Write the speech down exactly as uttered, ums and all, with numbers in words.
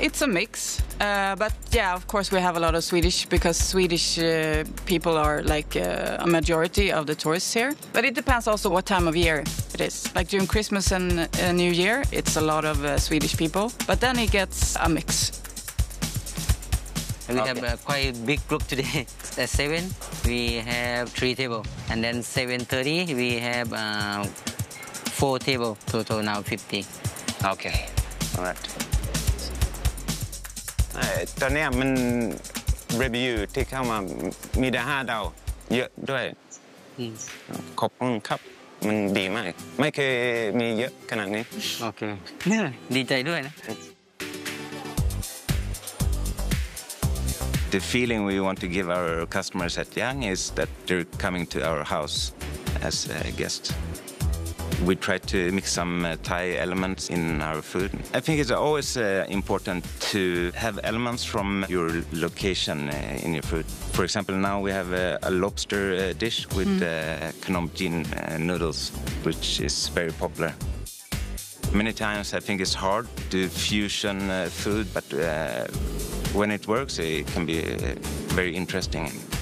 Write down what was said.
it's a mix, uh, but yeah, of course we have a lot of Swedish because Swedish uh, people are like uh, a majority of the tourists here. But it depends also what time of year it is. Like during Christmas and uh, New Year, it's a lot of uh, Swedish people, but then it gets a mix. We Okay. have a quite big group today. At seven, we have three tables, and then seven thirty we have uh, four tables. Total now fifty. Okay. All right. เอ่อตอนเนี้ยมันรีวิวที่เข้ามามีแต่ห้าดาวเยอะด้วยอืมขอบคุณครับมันดีมากไม่เคยมีเยอะขนาดนี้โอเคเนี่ยดีใจด้วยนะ The feeling we want to give our customers at Yang is that they're coming to our house as a guest. We try to mix some uh, Thai elements in our food. I think it's always uh, important to have elements from your location uh, in your food. For example, now we have a, a lobster uh, dish with mm. uh, Khnom Jin uh, noodles, which is very popular. Many times I think it's hard to fusion uh, food, but uh, when it works, it can be uh, very interesting.